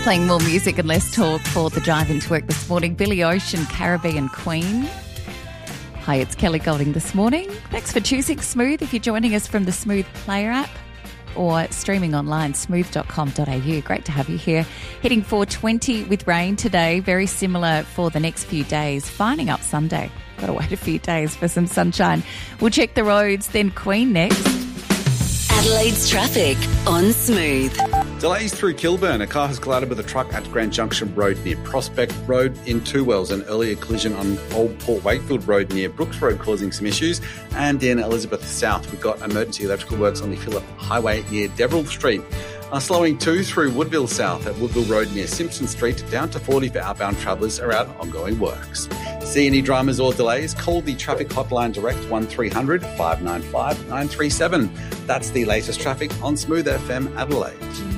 Playing more music and less talk for the drive into work this morning. Billy Ocean, Caribbean Queen. Hi, it's Kelly Golding this morning. Thanks for choosing Smooth. If you're joining us from the Smooth Player app or streaming online, smooth.com.au. Great to have you here. Hitting 420 with rain today. Very similar for the next few days. Fining up Sunday. Got to wait a few days for some sunshine. We'll check the roads, then Queen next. Adelaide's traffic on Smooth. Delays through Kilburn. A car has collided with a truck at Grand Junction Road near Prospect Road. In Two Wells, an earlier collision on Old Port Wakefield Road near Brooks Road causing some issues. And in Elizabeth South, we've got emergency electrical works on the Phillip Highway near Deverell Street. Slowing too through Woodville South at Woodville Road near Simpson Street, down to 40 for outbound travellers around ongoing works. See any dramas or delays? Call the traffic hotline direct 1300 595 937. That's the latest traffic on Smooth FM Adelaide.